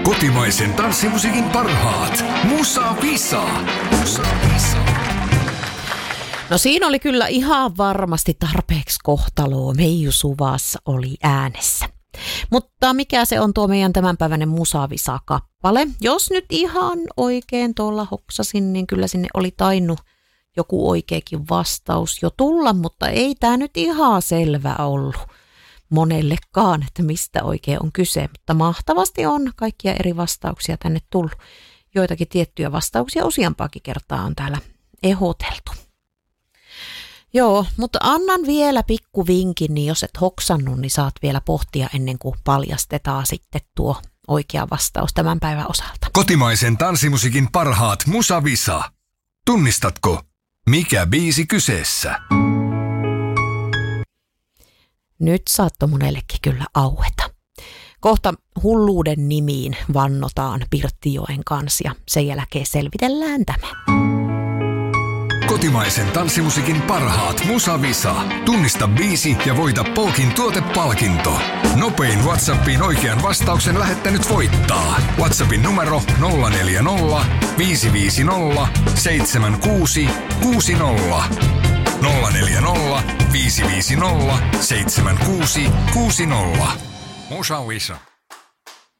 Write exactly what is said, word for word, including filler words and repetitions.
Kotimaisen tanssimusiikin parhaat. Musa Visa. Musa Visa. No siinä oli kyllä ihan varmasti tarpeeksi kohtaloa. Meiju Suvas oli äänessä. Mutta mikä se on tuo meidän tämänpäiväinen Musa Visa-kappale? Jos nyt ihan oikein tuolla hoksasin, niin kyllä sinne oli tainnut joku oikeakin vastaus jo tulla, mutta ei tämä nyt ihan selvä ollut monellekaan, että mistä oikein on kyse. Mutta mahtavasti on kaikkia eri vastauksia tänne tullut. Joitakin tiettyjä vastauksia useampaakin kertaa on täällä ehdoteltu. Joo, mutta annan vielä pikku vinkin, niin jos et hoksannut, niin saat vielä pohtia ennen kuin paljastetaan sitten tuo oikea vastaus tämän päivän osalta. Kotimaisen tanssimusiikin parhaat Musa Visa. Tunnistatko, mikä biisi kyseessä? Nyt saattoi monellekin kyllä aueta. Kohta hulluuden nimiin vannotaan Pirttijoen kanssa ja sen jälkeen selvitellään tämä. Kotimaisen tanssimusiikin parhaat Musa Visa. Tunnista biisi ja voita Polkin tuotepalkinto. Nopein WhatsAppiin oikean vastauksen lähettänyt voittaa. WhatsAppin numero nolla neljä nolla, viisi viisi nolla, seitsemän kuusi kuusi nolla. nolla neljä nolla, viisi viisi nolla, seitsemän kuusi kuusi nolla. Musa Visa.